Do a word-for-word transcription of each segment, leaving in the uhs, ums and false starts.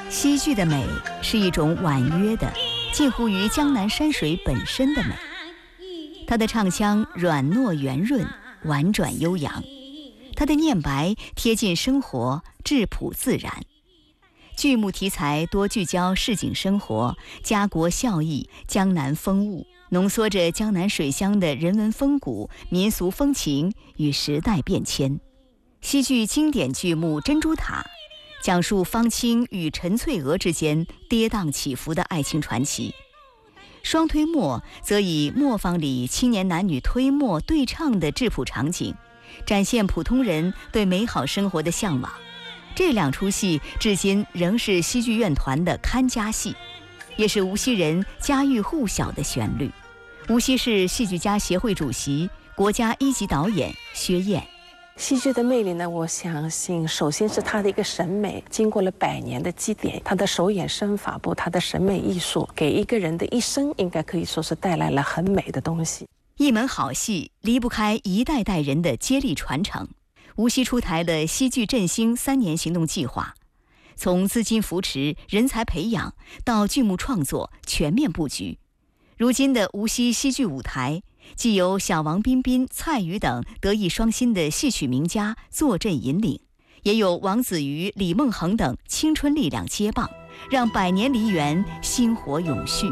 西剧的美是一种婉约的，近乎于江南山水本身的美。它的唱腔软糯圆润，婉转悠扬；它的念白贴近生活，质朴自然。剧目题材多聚焦市井生活、家国孝义、江南风物，浓缩着江南水乡的人文风骨、民俗风情与时代变迁。西剧经典剧目《珍珠塔》讲述方清与陈翠娥之间跌宕起伏的爱情传奇，双推磨则以磨坊里青年男女推磨对唱的质朴场景，展现普通人对美好生活的向往。这两出戏至今仍是戏剧院团的看家戏，也是无锡人家喻户晓的旋律。无锡市戏剧家协会主席、国家一级导演薛燕。 戏剧的魅力呢，我相信首先是它的一个审美，经过了百年的积淀，它的手眼身法步，它的审美艺术，给一个人的一生应该可以说是带来了很美的东西。 一门好戏离不开一代代人的接力传承。无锡出台了戏剧振兴三年行动计划，从资金扶持、人才培养到剧目创作全面布局。如今的无锡戏剧舞台，既有小王彬彬、蔡禺等德艺双馨的戏曲名家坐镇引领，也有王子瑜、李梦恒等青春力量接棒，让百年梨园薪火永续。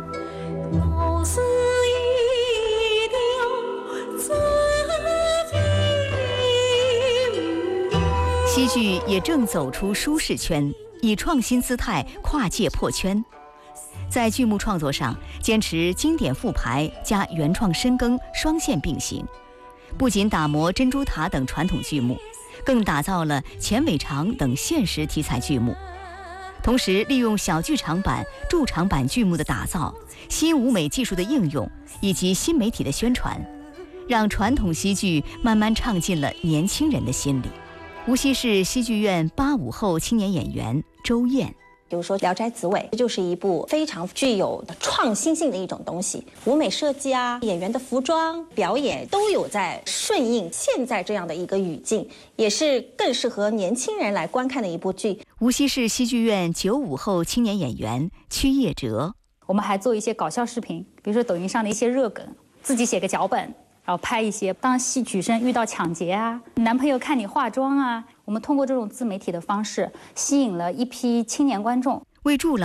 戏剧也正走出舒适圈，以创新姿态跨界破圈。在剧目创作上，坚持经典复排加原创深耕双线并行，不仅打磨《珍珠塔》等传统剧目，更打造了钱伟长等现实题材剧目。同时，利用小剧场版、驻场版剧目的打造、新舞美技术的应用以及新媒体的宣传，让传统戏剧慢慢唱进了年轻人的心里。无锡市戏剧院八五后青年演员周燕。 比如说《聊斋紫薇》，这就是一部非常具有创新性的一种东西，舞美设计啊，演员的服装表演都有在顺应现在这样的一个语境，也是更适合年轻人来观看的一部剧。 无锡市戏剧院九五后青年演员曲叶哲。 我们还做一些搞笑视频，比如说抖音上的一些热梗，自己写个脚本，然后拍一些当戏曲生遇到抢劫啊，男朋友看你化妆啊，我们通过这种自媒体的方式吸引了一批青年观众。 为助老